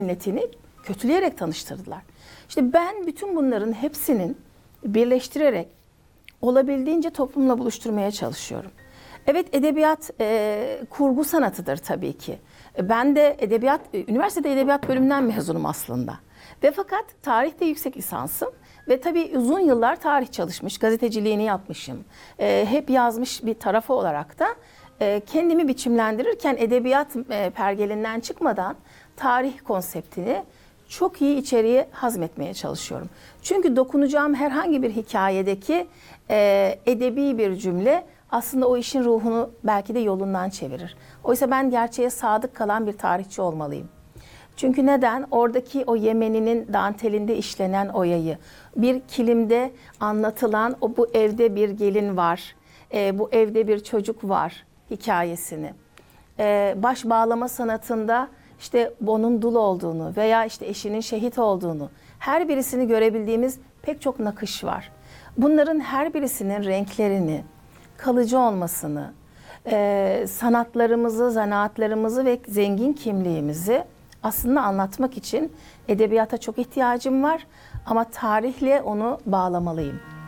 milletini kötüleyerek tanıştırdılar. İşte ben bütün bunların hepsinin birleştirerek olabildiğince toplumla buluşturmaya çalışıyorum. Evet, edebiyat kurgu sanatıdır tabii ki. Ben de üniversitede edebiyat bölümünden mezunum aslında. Ve fakat tarihte yüksek lisansım ve tabii uzun yıllar tarih çalışmış, gazeteciliğini yapmışım. Hep yazmış bir tarafı olarak da kendimi biçimlendirirken edebiyat pergelinden çıkmadan tarih konseptini çok iyi içeriye hazmetmeye çalışıyorum. Çünkü dokunacağım herhangi bir hikayedeki edebi bir cümle aslında o işin ruhunu belki de yolundan çevirir. Oysa ben gerçeğe sadık kalan bir tarihçi olmalıyım. Çünkü neden? Oradaki o Yemeni'nin dantelinde işlenen oyayı, bir kilimde anlatılan o bu evde bir gelin var, bu evde bir çocuk var hikayesini. Baş bağlama sanatında işte onun dul olduğunu veya işte eşinin şehit olduğunu, her birisini görebildiğimiz pek çok nakış var. Bunların her birisinin renklerini, kalıcı olmasını, sanatlarımızı, zanaatlarımızı ve zengin kimliğimizi aslında anlatmak için edebiyata çok ihtiyacım var ama tarihle onu bağlamalıyım.